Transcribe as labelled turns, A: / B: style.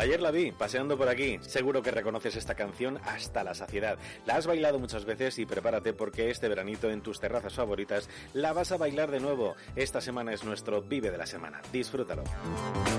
A: Ayer la vi paseando por aquí. Seguro que reconoces esta canción hasta la saciedad. La has bailado muchas veces y prepárate porque este veranito en tus terrazas favoritas la vas a bailar de nuevo. Esta semana es nuestro Vive de la Semana. Disfrútalo.